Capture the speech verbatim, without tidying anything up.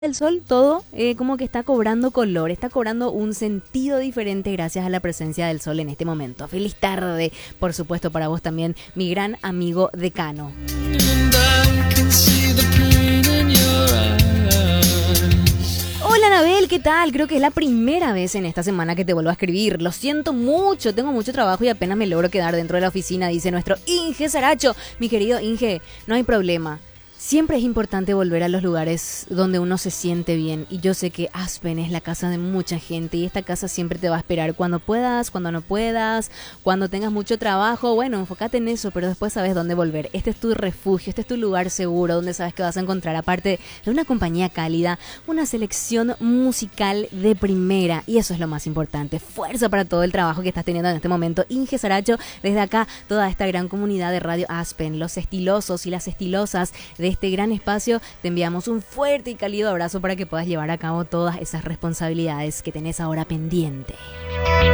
El sol todo eh, como que está cobrando color, está cobrando un sentido diferente gracias a la presencia del sol en este momento. Feliz tarde, por supuesto, para vos también, mi gran amigo Decano. Hola Anabel, ¿qué tal? Creo que es la primera vez en esta semana que te vuelvo a escribir. Lo siento mucho, tengo mucho trabajo y apenas me logro quedar dentro de la oficina, dice nuestro Inge Saracho. Mi querido Inge, no hay problema. Siempre es importante volver a los lugares donde uno se siente bien, y yo sé que Aspen es la casa de mucha gente y esta casa siempre te va a esperar cuando puedas, cuando no puedas, cuando tengas mucho trabajo. Bueno, enfócate en eso, pero después sabes dónde volver. Este es tu refugio, este es tu lugar seguro donde sabes que vas a encontrar, aparte de una compañía cálida, una selección musical de primera, y eso es lo más importante. Fuerza para todo el trabajo que estás teniendo en este momento, Inge Saracho. Desde acá, toda esta gran comunidad de Radio Aspen, los estilosos y las estilosas de este gran espacio, te enviamos un fuerte y cálido abrazo para que puedas llevar a cabo todas esas responsabilidades que tenés ahora pendiente.